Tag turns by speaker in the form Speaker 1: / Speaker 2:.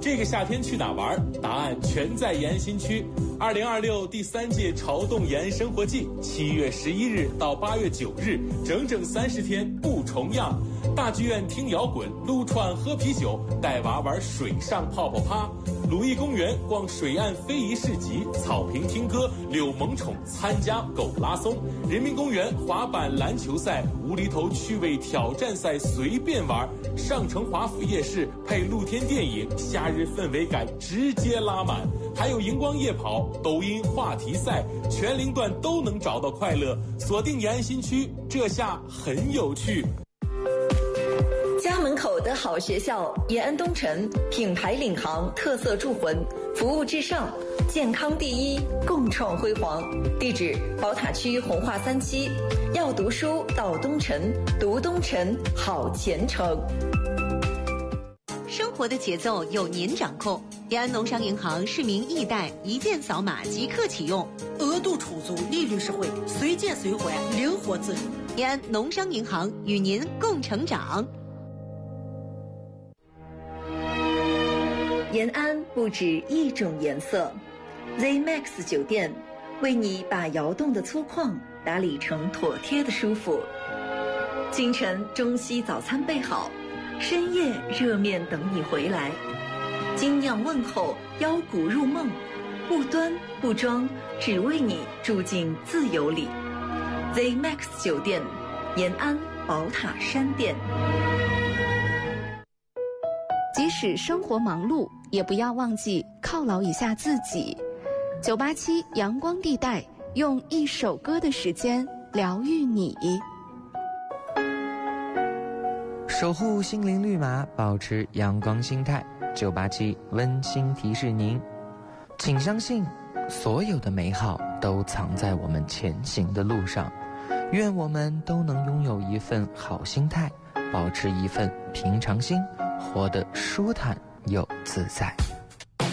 Speaker 1: 这个夏天去哪玩？答案全在延安新区。2026第3届潮动延安生活季，7月11日到8月9日，整整30天不重样。大剧院听摇滚，撸串喝啤酒，带娃玩水上泡泡趴。鲁艺公园逛水岸非遗市集，草坪听歌，遛萌宠，参加狗拉松。人民公园滑板篮球赛，无厘头趣味挑战赛随便玩。上城华府夜市配露天电影，夏日氛围感直接拉满。还有荧光夜跑、抖音话题赛，全龄段都能找到快乐。锁定延安新区，这下很有趣。
Speaker 2: 家门口的好学校，延安东城品牌领航，特色铸魂，服务至上，健康第一，共创辉煌。地址：宝塔区红化3期。要读书到东城，读东城好前程。
Speaker 3: 生活的节奏由您掌控。延安农商银行市民易贷，一键扫码即刻启用，
Speaker 4: 额度充足，利率实惠，随借随还，灵活自如。
Speaker 3: 延安农商银行与您共成长。
Speaker 2: 延安不止一种颜色 ，ZMAX 酒店为你把窑洞的粗犷打理成妥帖的舒服。清晨中西早餐备好，深夜热面等你回来。精酿问候，腰鼓入梦，不端不装，只为你住进自由里。ZMAX 酒店，延安宝塔山店。
Speaker 5: 即使生活忙碌，也不要忘记犒劳一下自己。987阳光地带，用一首歌的时间疗愈你。
Speaker 6: 守护心灵绿码，保持阳光心态。987温馨提示您，请相信，所有的美好都藏在我们前行的路上。愿我们都能拥有一份好心态，保持一份平常心，活得舒坦又自在。